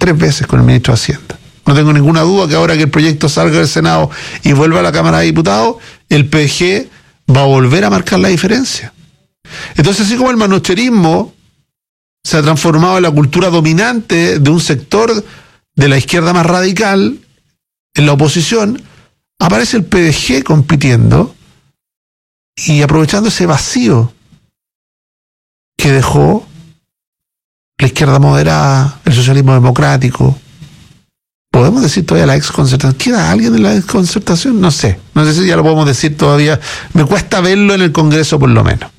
3 veces con el ministro de Hacienda. No tengo ninguna duda que ahora que el proyecto salga del Senado y vuelva a la Cámara de Diputados, el PDG va a volver a marcar la diferencia. Entonces, así como el manocherismo se ha transformado en la cultura dominante de un sector de la izquierda más radical en la oposición, aparece el PDG compitiendo y aprovechando ese vacío que dejó la izquierda moderada, el socialismo democrático. ¿Podemos decir todavía la exconcertación? ¿Queda alguien en la exconcertación? No sé si ya lo podemos decir todavía. Me cuesta verlo en el Congreso por lo menos.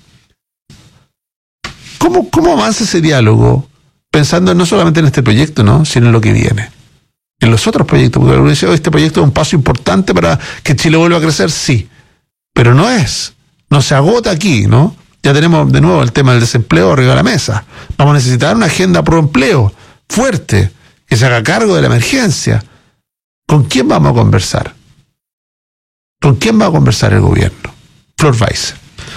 ¿Cómo avanza ese diálogo? Pensando no solamente en este proyecto, ¿no?, sino en lo que viene. En los otros proyectos, porque algunos dicen, este proyecto es un paso importante para que Chile vuelva a crecer, sí. Pero no se agota aquí, ¿no? Ya tenemos de nuevo el tema del desempleo arriba de la mesa. Vamos a necesitar una agenda pro empleo fuerte, que se haga cargo de la emergencia. ¿Con quién vamos a conversar? ¿Con quién va a conversar el gobierno? Flor Weiss.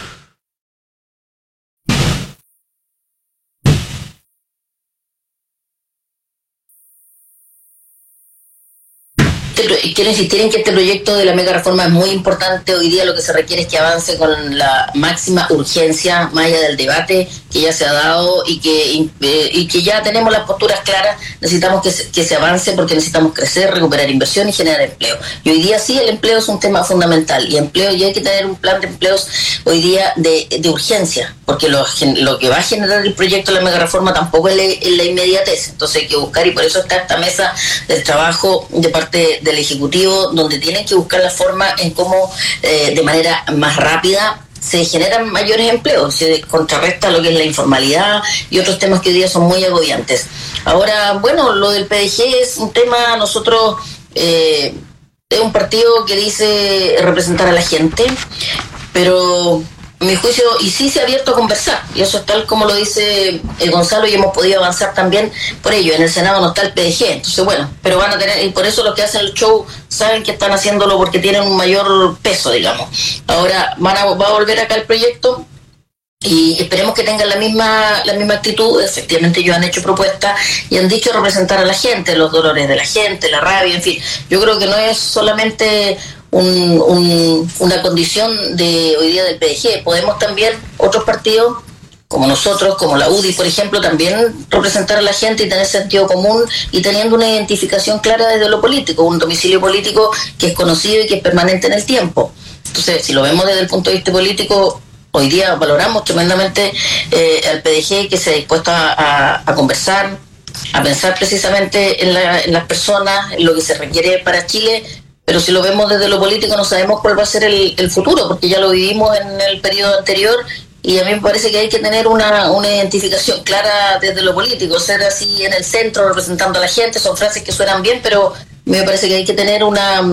Quiero insistir en que este proyecto de la mega reforma es muy importante. Hoy día lo que se requiere es que avance con la máxima urgencia, más allá del debate que ya se ha dado y que ya tenemos las posturas claras. Necesitamos que se avance porque necesitamos crecer, recuperar inversión y generar empleo. Y hoy día sí, el empleo es un tema fundamental. Y empleo, ya hay que tener un plan de empleos hoy día de urgencia, porque lo que va a generar el proyecto de la mega reforma tampoco es la inmediatez. Entonces hay que buscar, y por eso está esta mesa del trabajo de parte del Ejecutivo, donde tienen que buscar la forma en cómo de manera más rápida se generan mayores empleos, se contrarresta lo que es la informalidad y otros temas que hoy día son muy agobiantes. Ahora, bueno, lo del PDG es un tema, nosotros es un partido que dice representar a la gente, pero a mi juicio, y sí se ha abierto a conversar, y eso es tal como lo dice Gonzalo, y hemos podido avanzar también por ello. En el Senado no está el PDG, entonces bueno, pero van a tener, y por eso los que hacen el show saben que están haciéndolo porque tienen un mayor peso, digamos. Ahora va a volver acá el proyecto y esperemos que tengan la misma actitud. Efectivamente ellos han hecho propuestas y han dicho representar a la gente, los dolores de la gente, la rabia, en fin. Yo creo que no es solamente una condición de hoy día del PDG. Podemos también, otros partidos como nosotros, como la UDI, por ejemplo, también representar a la gente y tener sentido común y teniendo una identificación clara desde lo político, un domicilio político que es conocido y que es permanente en el tiempo. Entonces, si lo vemos desde el punto de vista político, hoy día valoramos tremendamente al PDG, que se ha dispuesto a conversar, a pensar precisamente en las personas, en lo que se requiere para Chile. Pero si lo vemos desde lo político no sabemos cuál va a ser el futuro, porque ya lo vivimos en el periodo anterior, y a mí me parece que hay que tener una identificación clara desde lo político, ser así en el centro representando a la gente. Son frases que suenan bien, pero me parece que hay que tener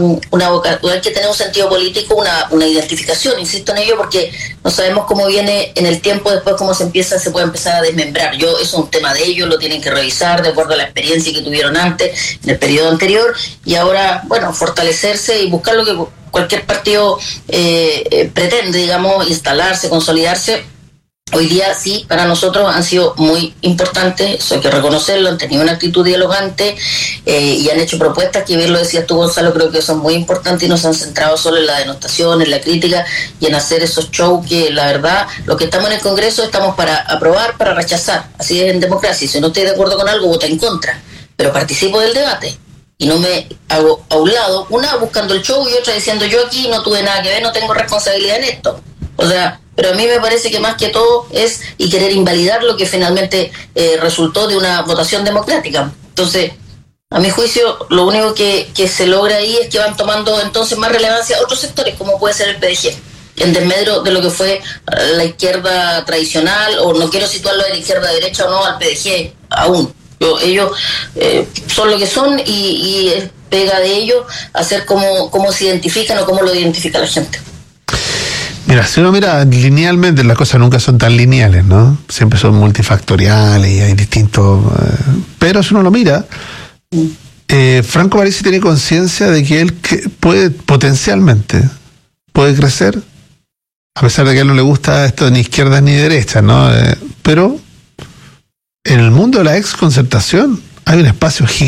hay que tener un sentido político, una identificación, insisto en ello, porque no sabemos cómo viene en el tiempo, después cómo se puede empezar a desmembrar. Eso es un tema de ellos, lo tienen que revisar de acuerdo a la experiencia que tuvieron antes, en el periodo anterior, y ahora, bueno, fortalecerse y buscar lo que cualquier partido pretende, digamos, instalarse, consolidarse. Hoy día sí, para nosotros han sido muy importantes, eso hay que reconocerlo, han tenido una actitud dialogante y han hecho propuestas que, bien lo decías tú, Gonzalo, creo que son muy importantes y no se han centrado solo en la denostación, en la crítica y en hacer esos shows que, la verdad, los que estamos en el Congreso estamos para aprobar, para rechazar, así es en democracia. Si no estoy de acuerdo con algo, voto en contra, pero participo del debate y no me hago a un lado, una buscando el show y otra diciendo yo aquí no tuve nada que ver, no tengo responsabilidad en esto. O sea, pero a mí me parece que más que todo es y querer invalidar lo que finalmente resultó de una votación democrática. Entonces, a mi juicio, lo único que se logra ahí es que van tomando entonces más relevancia otros sectores, como puede ser el PDG, en desmedro de lo que fue la izquierda tradicional, o no quiero situarlo de la izquierda derecha o no al PDG aún. Ellos son lo que son y es pega de ellos hacer cómo se identifican o cómo lo identifica la gente. Mira, si uno mira linealmente, las cosas nunca son tan lineales, ¿no? Siempre son multifactoriales y hay distintos... pero si uno lo mira, Franco Parisi tiene conciencia de que él potencialmente puede crecer, a pesar de que a él no le gusta esto ni izquierdas ni derechas, ¿no? Pero en el mundo de la exconcertación hay un espacio gigante